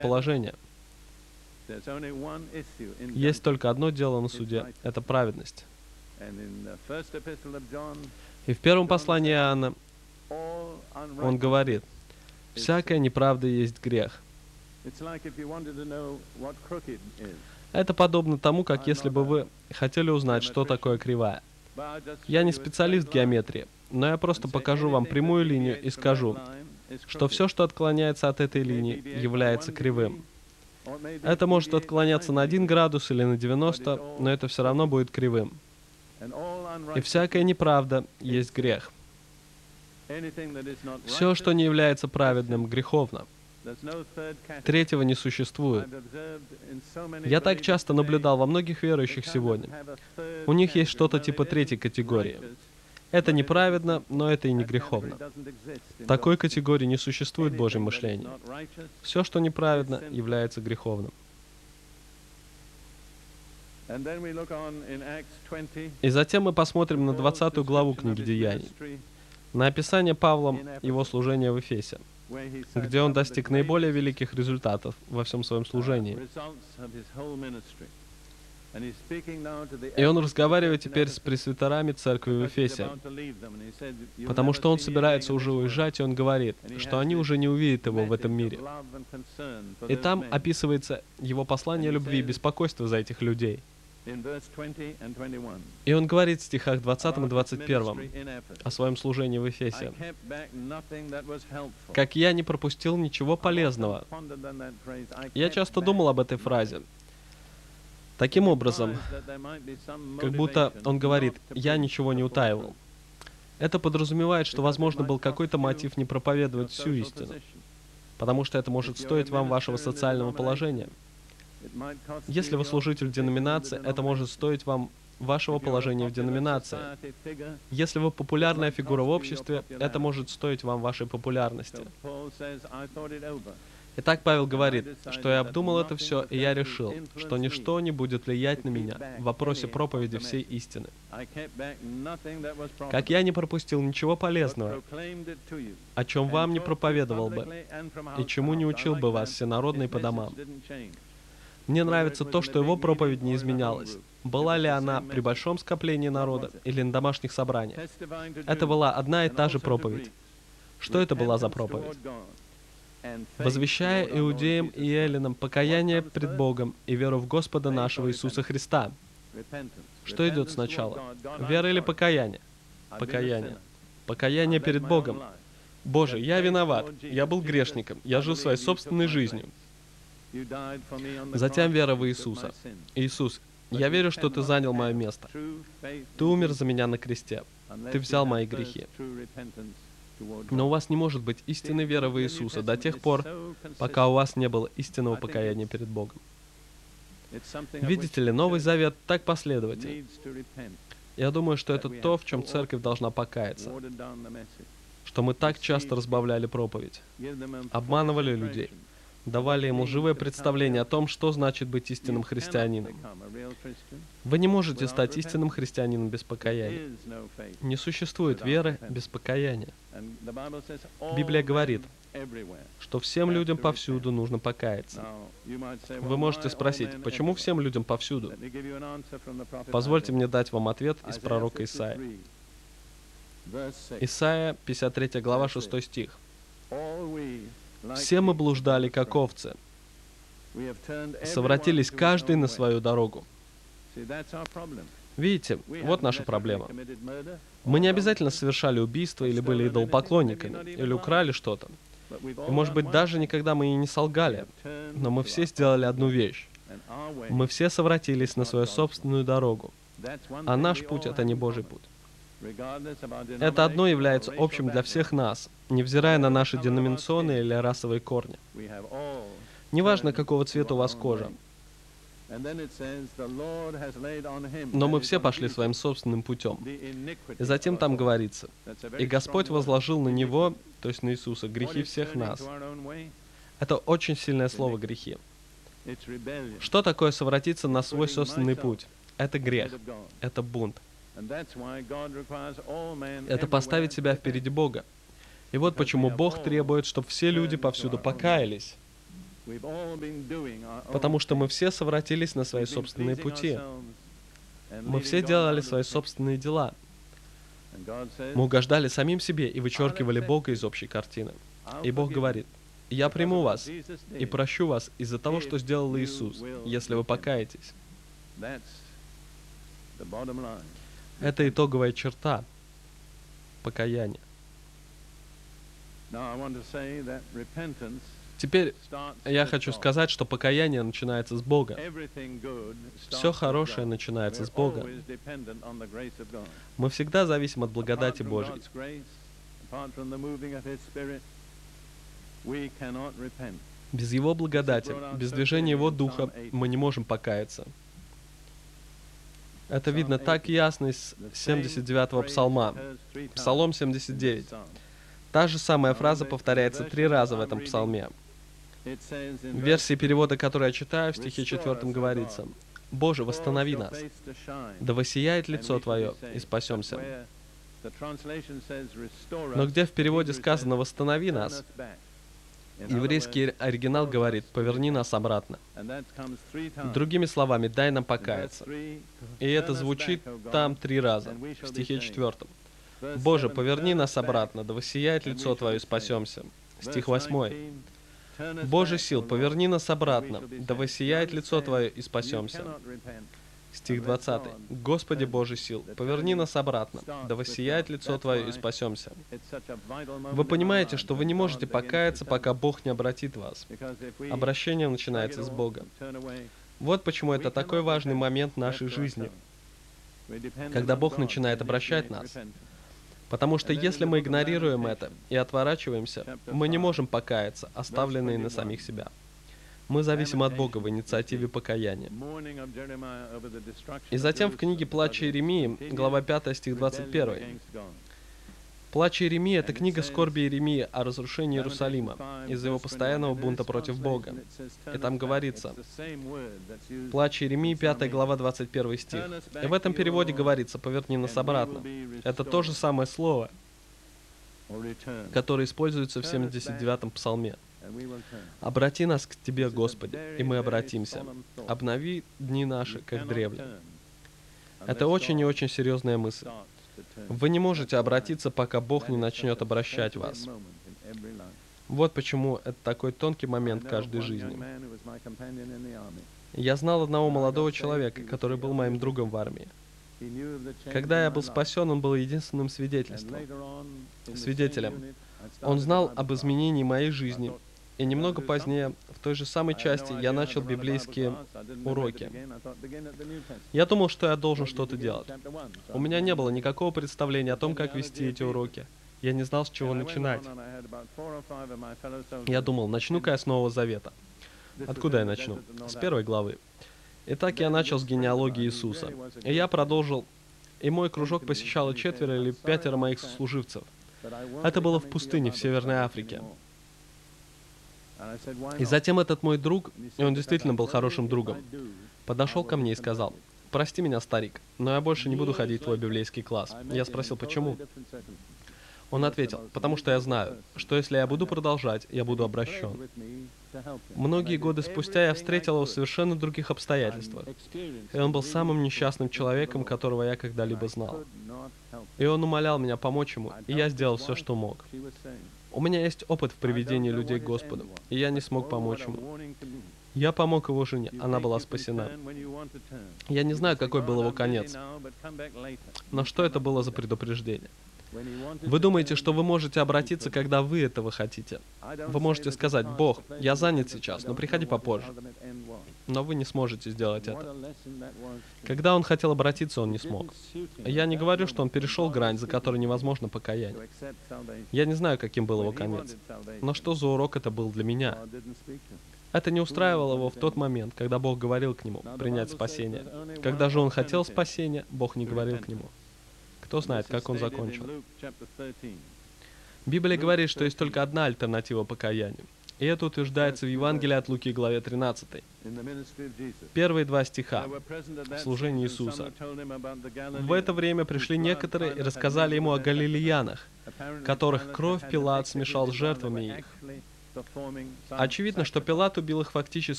положение. Есть только одно дело на суде — это праведность. И в первом послании Иоанна он говорит: «Всякая неправда есть грех». Это подобно тому, как если бы вы хотели узнать, что такое кривая. Я не специалист в геометрии, но я просто покажу вам прямую линию и скажу, что все, что отклоняется от этой линии, является кривым. Это может отклоняться на 1 градус или на 90, но это все равно будет кривым. И всякая неправда есть грех. Все, что не является праведным, греховно. Третьего не существует. Я так часто наблюдал во многих верующих сегодня. У них есть что-то типа третьей категории. Это неправедно, но это и не греховно. Такой категории не существует в Божьем мышлении. Все, что неправедно, является греховным. И затем мы посмотрим на 20 главу книги Деяний, на описание Павлом его служения в Эфесе, где он достиг наиболее великих результатов во всем своем служении. И он разговаривает теперь с пресвитерами церкви в Эфесе, потому что он собирается уже уезжать, и он говорит, что они уже не увидят его в этом мире. И там описывается его послание любви и беспокойства за этих людей. И он говорит в стихах 20 и 21 о своем служении в Эфесе. «Как я не пропустил ничего полезного». Я часто думал об этой фразе. Таким образом, как будто он говорит: «Я ничего не утаивал». Это подразумевает, что, возможно, был какой-то мотив не проповедовать всю истину, потому что это может стоить вам вашего социального положения. Если вы служитель деноминации, это может стоить вам вашего положения в деноминации. Если вы популярная фигура в обществе, это может стоить вам вашей популярности. Итак, Павел говорит, что я обдумал это все, и я решил, что ничто не будет влиять на меня в вопросе проповеди всей истины. Как я не пропустил ничего полезного, о чем вам не проповедовал бы, и чему не учил бы вас всенародный по домам. Мне нравится то, что его проповедь не изменялась. Была ли она при большом скоплении народа или на домашних собраниях? Это была одна и та же проповедь. Что это была за проповедь? «Возвещая иудеям и эллинам покаяние пред Богом и веру в Господа нашего Иисуса Христа». Что идет сначала? Вера или покаяние? Покаяние. Покаяние перед Богом. «Боже, я виноват, я был грешником, я жил своей собственной жизнью». Затем вера в Иисуса. «Иисус, я верю, что Ты занял мое место. Ты умер за меня на кресте. Ты взял мои грехи». Но у вас не может быть истинной веры в Иисуса до тех пор, пока у вас не было истинного покаяния перед Богом. Видите ли, Новый Завет так последователен. Я думаю, что это то, в чем церковь должна покаяться. Что мы так часто разбавляли проповедь, обманывали людей, давали им лживое представление о том, что значит быть истинным христианином. Вы не можете стать истинным христианином без покаяния. Не существует веры без покаяния. Библия говорит, что всем людям повсюду нужно покаяться. Вы можете спросить, почему всем людям повсюду? Позвольте мне дать вам ответ из пророка Исаии. Исаия, 53 глава, 6 стих. «Все мы блуждали, как овцы, совратились каждый на свою дорогу». Видите, вот наша проблема. Мы не обязательно совершали убийство или были идолопоклонниками, или украли что-то. И, может быть, даже никогда мы и не солгали. Но мы все сделали одну вещь. Мы все совратились на свою собственную дорогу. А наш путь — это не Божий путь. Это одно является общим для всех нас, невзирая на наши деноминационные или расовые корни. Неважно, какого цвета у вас кожа. Но мы все пошли своим собственным путем. И затем там говорится, «И Господь возложил на Него, то есть на Иисуса, грехи всех нас». Это очень сильное слово «грехи». Что такое совратиться на свой собственный путь? Это грех, это бунт. Это поставить себя впереди Бога. И вот почему Бог требует, чтобы все люди повсюду покаялись. Потому что мы все совратились на свои собственные пути. Мы все делали свои собственные дела. Мы угождали самим себе и вычеркивали Бога из общей картины. И Бог говорит: «Я приму вас и прощу вас из-за того, что сделал Иисус, если вы покаетесь». Это итоговая черта покаяния. Теперь я хочу сказать, что покаяние начинается с Бога. Все хорошее начинается с Бога. Мы всегда зависим от благодати Божьей. Без Его благодати, без движения Его Духа мы не можем покаяться. Это видно так ясно из 79-го псалма. Псалом 79. Та же самая фраза повторяется 3 раза в этом псалме. В версии перевода, которую я читаю, в стихе 4 говорится: «Боже, восстанови нас, да воссияет лицо Твое, и спасемся». Но где в переводе сказано «восстанови нас», еврейский оригинал говорит: «Поверни нас обратно». Другими словами, дай нам покаяться. И это звучит там 3 раза, в стихе 4. «Боже, поверни нас обратно, да воссияет лицо Твое, и спасемся». Стих 8. «Боже сил, поверни нас обратно, да воссияет лицо Твое, и спасемся». Стих 20. «Господи Боже сил, поверни нас обратно, да воссияет лицо Твое, и спасемся». Вы понимаете, что вы не можете покаяться, пока Бог не обратит вас. Обращение начинается с Бога. Вот почему это такой важный момент в нашей жизни, когда Бог начинает обращать нас. Потому что если мы игнорируем это и отворачиваемся, мы не можем покаяться, оставленные на самих себя. Мы зависим от Бога в инициативе покаяния. И затем в книге «Плач Иеремии», глава 5, стих 21. «Плач Иеремии» — это книга скорби Иеремии о разрушении Иерусалима из-за его постоянного бунта против Бога. И там говорится, «Плач Иеремии», 5 глава, 21 стих. И в этом переводе говорится: «Поверни нас обратно». Это то же самое слово, которое используется в 79-м псалме. «Обрати нас к Тебе, Господи, и мы обратимся. Обнови дни наши, как древле». Это очень и очень серьезная мысль. Вы не можете обратиться, пока Бог не начнет обращать вас. Вот почему это такой тонкий момент каждой жизни. Я знал одного молодого человека, который был моим другом в армии. Когда я был спасен, он был единственным свидетелем. Он знал об изменении моей жизни. И немного позднее, в той же самой части, я начал библейские уроки. Я думал, что я должен что-то делать. У меня не было никакого представления о том, как вести эти уроки. Я не знал, с чего начинать. Я думал, начну-ка я с Нового Завета. Откуда я начну? С 1 главы. Итак, я начал с генеалогии Иисуса. И я продолжил. И мой кружок посещало 4 или 5 моих сослуживцев. Это было в пустыне в Северной Африке. И затем этот мой друг, и он действительно был хорошим другом, подошел ко мне и сказал: «Прости меня, старик, но я больше не буду ходить в твой библейский класс». Я спросил, почему? Он ответил: «Потому что я знаю, что если я буду продолжать, я буду обращен». Многие годы спустя я встретил его в совершенно других обстоятельствах, и он был самым несчастным человеком, которого я когда-либо знал. И он умолял меня помочь ему, и я сделал все, что мог. У меня есть опыт в приведении людей к Господу, и я не смог помочь ему. Я помог его жене, она была спасена. Я не знаю, какой был его конец, но что это было за предупреждение? Вы думаете, что вы можете обратиться, когда вы этого хотите. Вы можете сказать: «Бог, я занят сейчас, но приходи попозже». Но вы не сможете сделать это. Когда он хотел обратиться, он не смог. Я не говорю, что он перешел грань, за которой невозможно покаяние. Я не знаю, каким был его конец. Но что за урок это был для меня? Это не устраивало его в тот момент, когда Бог говорил к нему принять спасение. Когда же он хотел спасения, Бог не говорил к нему. Кто знает, как он закончил. Библия говорит, что есть только одна альтернатива покаянию. И это утверждается в Евангелии от Луки, главе 13. Первые 2 стиха в служении Иисуса. «В это время пришли некоторые и рассказали ему о галилеянах, которых кровь Пилат смешал с жертвами их. Очевидно, что Пилат убил их фактически